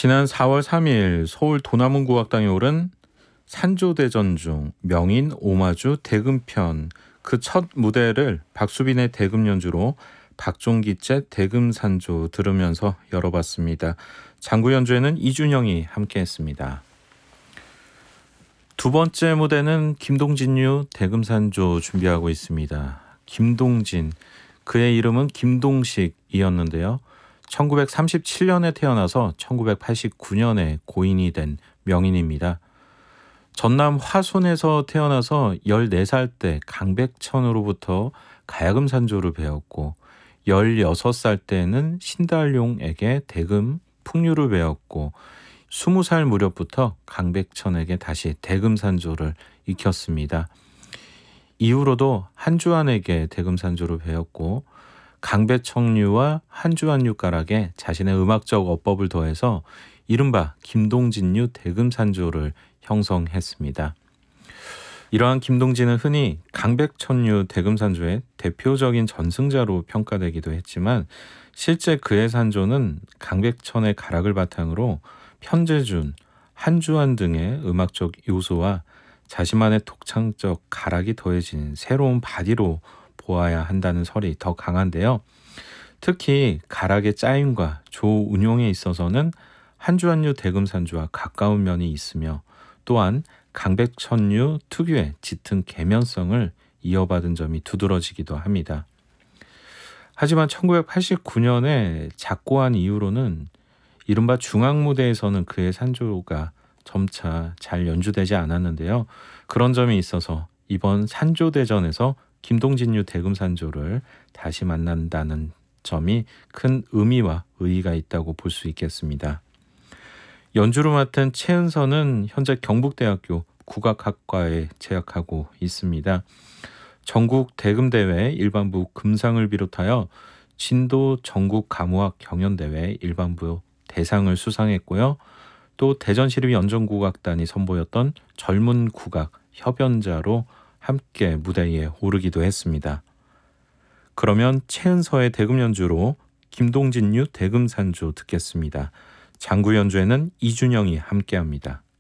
지난 4월 3일 서울 도남문국악당에 오른 산조대전 중 명인 오마주 대금편 그 첫 무대를 박수빈의 대금 연주로 박종기째 대금산조 들으면서 열어봤습니다. 장구 연주에는 이준영이 함께했습니다. 두 번째 무대는 김동진류 대금산조 준비하고 있습니다. 김동진, 그의 이름은 김동식이었는데요. 1937년에 태어나서 1989년에 고인이 된 명인입니다. 전남 화손에서 태어나서 14살 때 강백천으로부터 가야금 산조를 배웠고 16살 때는 신달용에게 대금 풍류를 배웠고 20살 무렵부터 강백천에게 다시 대금 산조를 익혔습니다. 이후로도 한주환에게 대금 산조를 배웠고 강배청류와 한주환류 가락에 자신의 음악적 어법을 더해서 이른바 김동진류 대금산조를 형성했습니다. 이러한 김동진은 흔히 강백천류 대금산조의 대표적인 전승자로 평가되기도 했지만 실제 그의 산조는 강백천의 가락을 바탕으로 편재준, 한주환 등의 음악적 요소와 자신만의 독창적 가락이 더해진 새로운 바디로 보아야 한다는 설이 더 강한데요. 특히 가락의 짜임과 조 운용에 있어서는 한주환류 대금산조와 가까운 면이 있으며 또한 강백천류 특유의 짙은 계면성을 이어받은 점이 두드러지기도 합니다. 하지만 1989년에 작고한 이후로는 이른바 중앙무대에서는 그의 산조가 점차 잘 연주되지 않았는데요. 그런 점이 있어서 이번 산조대전에서 김동진류 대금산조를 다시 만난다는 점이 큰 의미와 의의가 있다고 볼 수 있겠습니다. 연주를 맡은 최은선은 현재 경북대학교 국악학과에 재학하고 있습니다. 전국 대금대회 일반부 금상을 비롯하여 진도 전국 가무악 경연대회 일반부 대상을 수상했고요. 또 대전시립 연정국악단이 선보였던 젊은 국악 협연자로 함께 무대에 오르기도 했습니다. 그러면 최은서의 대금 연주로 김동진류 대금산조 듣겠습니다. 장구 연주에는 이준영이 함께합니다.